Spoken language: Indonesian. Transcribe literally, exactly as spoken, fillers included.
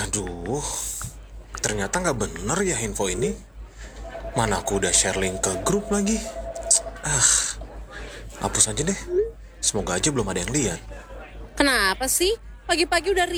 Aduh, ternyata nggak bener ya info ini. Mana aku udah share link ke grup lagi. Ah, hapus aja deh. Semoga aja belum ada yang lihat. Kenapa sih? Pagi-pagi udah